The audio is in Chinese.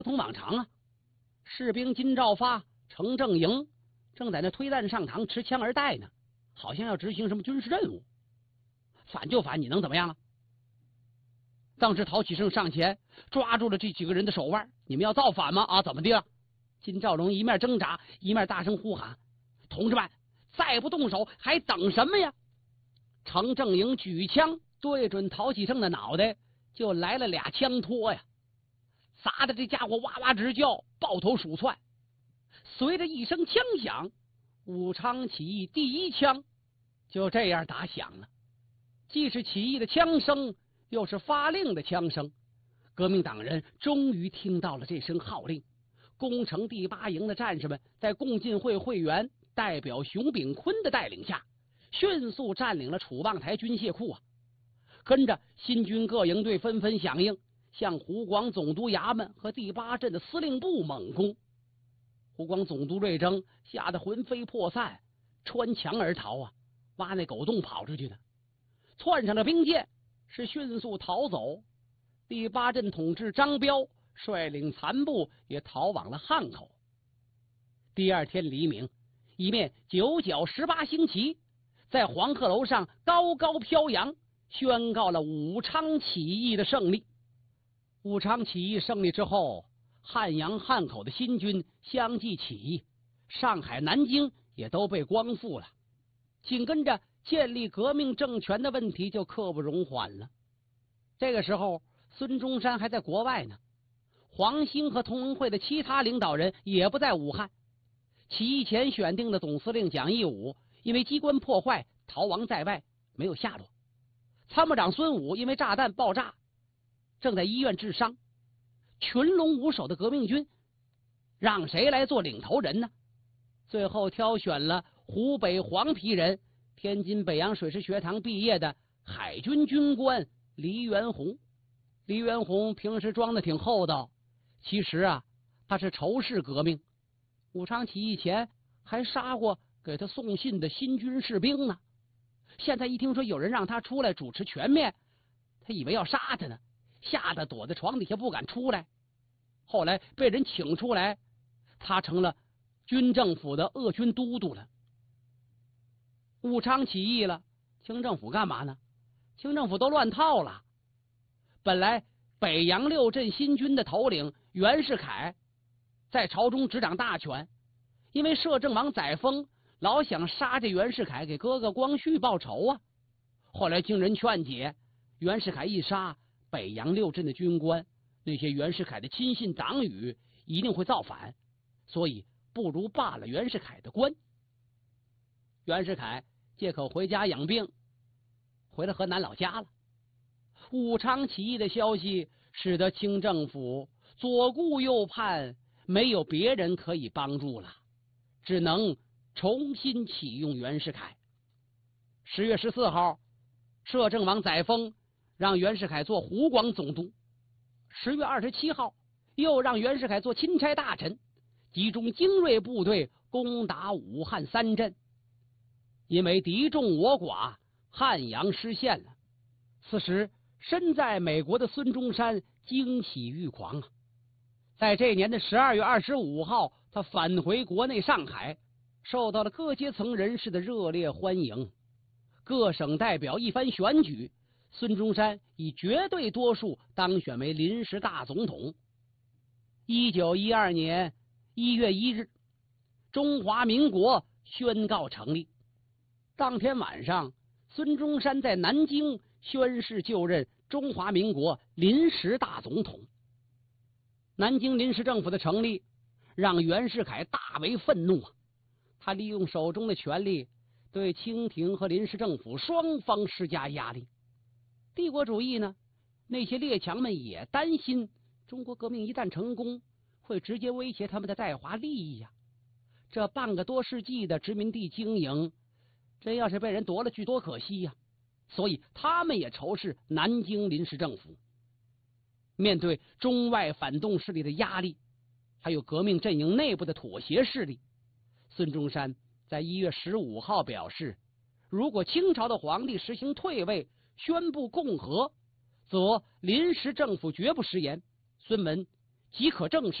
同往常啊，士兵金兆发、程正营正在那推弹上膛，持枪而待呢，好像要执行什么军事任务。反就反，你能怎么样啊？当时陶启盛上前抓住了这几个人的手腕，你们要造反吗？啊，怎么的了？金兆龙一面挣扎，一面大声呼喊：“同志们，再不动手，还等什么呀？”程正营举枪对准陶启盛的脑袋，就来了俩枪托呀，砸的这家伙哇哇直叫，抱头鼠窜。随着一声枪响，武昌起义第一枪就这样打响了。既是起义的枪声，又是发令的枪声。革命党人终于听到了这声号令。攻城第8营的战士们在共进会会员代表熊秉坤的带领下，迅速占领了楚望台军械库啊。跟着新军各营队纷纷响应，向湖广总督衙门和第8镇的司令部猛攻。湖广总督瑞征吓得魂飞魄散，穿墙而逃啊，挖那狗洞跑出去的。窜上了兵舰，是迅速逃走。第8镇统治张彪率领残部也逃往了汉口。第二天黎明，一面9角18星旗在黄鹤楼上高高飘扬，宣告了武昌起义的胜利。武昌起义胜利之后，汉阳、汉口的新军相继起义，上海、南京也都被光复了。紧跟着建立革命政权的问题就刻不容缓了。这个时候，孙中山还在国外呢，黄兴和同盟会的其他领导人也不在武汉。起义前选定的总司令蒋义武因为机关破坏逃亡在外，没有下落。参谋长孙武因为炸弹爆炸正在医院治伤。群龙无首的革命军让谁来做领头人呢？最后挑选了湖北黄皮人、天津北洋水师学堂毕业的海军军官黎元洪。黎元洪平时装的挺厚道，其实啊，他是仇视革命。武昌起义前还杀过给他送信的新军士兵呢。现在一听说有人让他出来主持全面，他以为要杀他呢，吓得躲在床底下不敢出来。后来被人请出来，他成了军政府的鄂军都督了。武昌起义了，清政府干嘛呢？清政府都乱套了。本来北洋6镇新军的头领袁世凯在朝中执掌大权，因为摄政王载沣老想杀这袁世凯给哥哥光绪报仇啊。后来经人劝解，袁世凯一杀，北洋6镇的军官，那些袁世凯的亲信党羽一定会造反，所以不如罢了袁世凯的官。袁世凯借口回家养病，回了河南老家了。武昌起义的消息使得清政府左顾右盼，没有别人可以帮助了，只能重新启用袁世凯。10月14号，摄政王载沣让袁世凯做湖广总督。10月27号，又让袁世凯做钦差大臣，集中精锐部队攻打武汉3镇。因为敌众我寡，汉阳失陷了。此时身在美国的孙中山惊喜欲狂啊！在这年的12月25号，他返回国内上海，受到了各阶层人士的热烈欢迎。各省代表一番选举，孙中山以绝对多数当选为临时大总统。1912年1月1日，中华民国宣告成立。当天晚上，孙中山在南京宣誓就任中华民国临时大总统。南京临时政府的成立让袁世凯大为愤怒啊！他利用手中的权力对清廷和临时政府双方施加压力。帝国主义呢，那些列强们也担心中国革命一旦成功，会直接威胁他们的在华利益呀。这半个多世纪的殖民地经营，真要是被人夺了去，多可惜呀！所以他们也仇视南京临时政府。面对中外反动势力的压力，还有革命阵营内部的妥协势力，孙中山在1月15号表示，如果清朝的皇帝实行退位，宣布共和，则临时政府绝不食言。孙文即可证实。